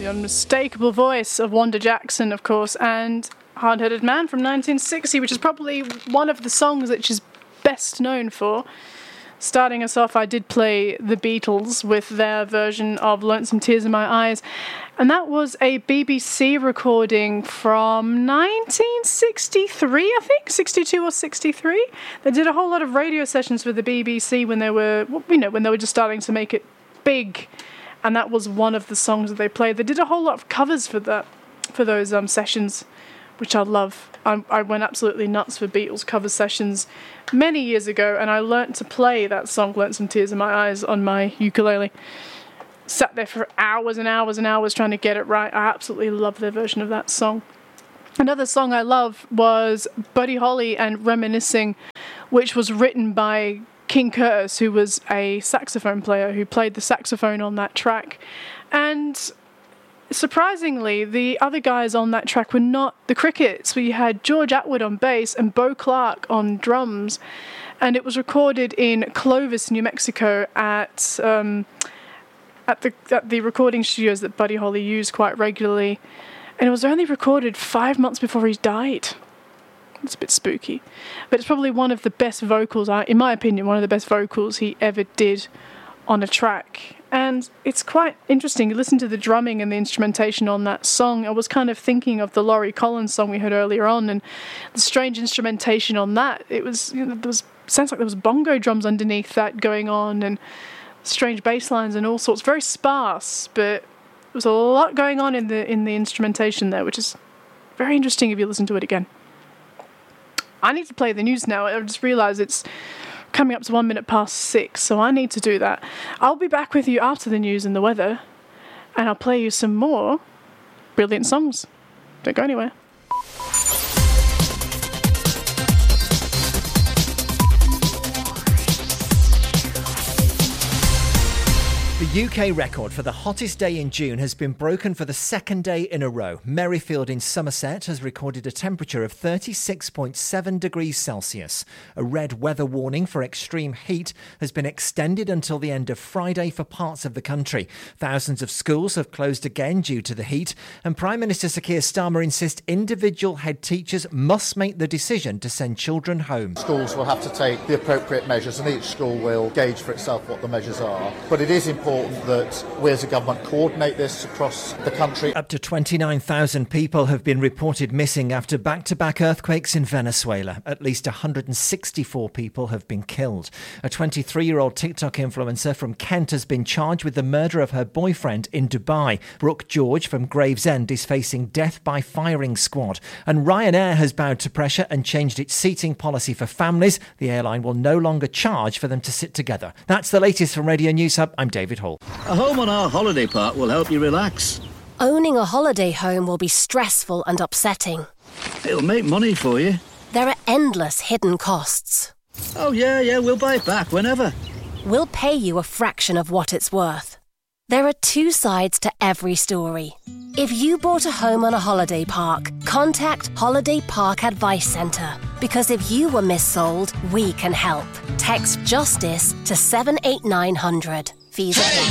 The unmistakable voice of Wanda Jackson, of course, and Hard-Headed Man from 1960, which is probably one of the songs that she's best known for. Starting us off, I did play the Beatles with their version of Lonesome Tears in My Eyes, and that was a BBC recording from 1963, I think, 62 or 63. They did a whole lot of radio sessions with the BBC when they were, when they were just starting to make it big, and that was one of the songs that they played. They did a whole lot of covers for those sessions, which I love. I went absolutely nuts for Beatles cover sessions many years ago, and I learnt to play that song, Lonesome Tears in My Eyes, on my ukulele. Sat there for hours and hours and hours trying to get it right. I absolutely love their version of that song. Another song I love was Buddy Holly and Reminiscing, which was written by King Curtis, who was a saxophone player who played the saxophone on that track. And surprisingly, the other guys on that track were not the Crickets. We had George Atwood on bass and Bo Clark on drums, and it was recorded in Clovis, New Mexico, at the recording studios that Buddy Holly used quite regularly, and it was only recorded 5 months before he died. It's a bit spooky, but it's probably one of the best vocals, in my opinion, one of the best vocals he ever did on a track. And it's quite interesting. You listen to the drumming and the instrumentation on that song. I was kind of thinking of the Laurie Collins song we heard earlier on, and the strange instrumentation on that. It was, sounds like there was bongo drums underneath that going on, and strange bass lines and all sorts. Very sparse, but there was a lot going on in the instrumentation there, which is very interesting if you listen to it again. I need to play the news now. I just realised it's coming up to 6:01, so I need to do that. I'll be back with you after the news and the weather, and I'll play you some more brilliant songs. Don't go anywhere. The UK record for the hottest day in June has been broken for the second day in a row. Merrifield in Somerset has recorded a temperature of 36.7 degrees Celsius. A red weather warning for extreme heat has been extended until the end of Friday for parts of the country. Thousands of schools have closed again due to the heat, and Prime Minister Sir Keir Starmer insists individual head teachers must make the decision to send children home. Schools will have to take the appropriate measures, and each school will gauge for itself what the measures are. But it is important that we as a government coordinate this across the country. Up to 29,000 people have been reported missing after back-to-back earthquakes in Venezuela. At least 164 people have been killed. A 23-year-old TikTok influencer from Kent has been charged with the murder of her boyfriend in Dubai. Brooke George from Gravesend is facing death by firing squad. And Ryanair has bowed to pressure and changed its seating policy for families. The airline will no longer charge for them to sit together. That's the latest from Radio News Hub. I'm David Hall. A home on our holiday park will help you relax. Owning a holiday home will be stressful and upsetting. It'll make money for you. There are endless hidden costs. Oh, yeah, we'll buy it back whenever. We'll pay you a fraction of what it's worth. There are two sides to every story. If you bought a home on a holiday park, contact Holiday Park Advice Centre. Because if you were missold, we can help. Text JUSTICE to 78900. Fees apply.